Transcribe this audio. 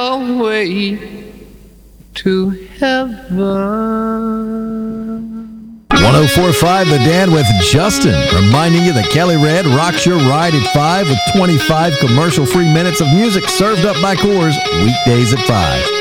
your way to heaven. 104.5 The Dan with Justin, reminding you that Kelly Red rocks your ride at 5 with 25 commercial-free minutes of music served up by Coors weekdays at 5.